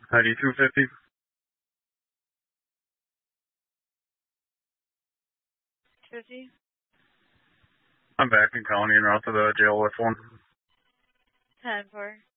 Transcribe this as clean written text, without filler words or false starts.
ID 250. 50. I'm back in county and route to the jail with one. 10-4.